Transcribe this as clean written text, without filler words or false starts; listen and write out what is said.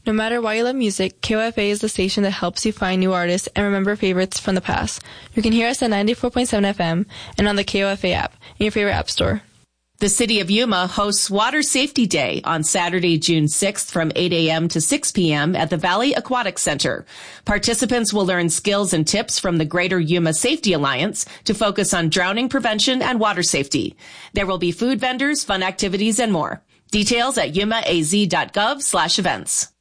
No matter why you love music, KOFA is the station that helps you find new artists and remember favorites from the past. You can hear us at 94.7 FM and on the KOFA app in your favorite app store. The City of Yuma hosts Water Safety Day on Saturday, June 6th from 8 a.m. to 6 p.m. at the Valley Aquatic Center. Participants will learn skills and tips from the Greater Yuma Safety Alliance to focus on drowning prevention and water safety. There will be food vendors, fun activities, and more. Details at yumaaz.gov/events.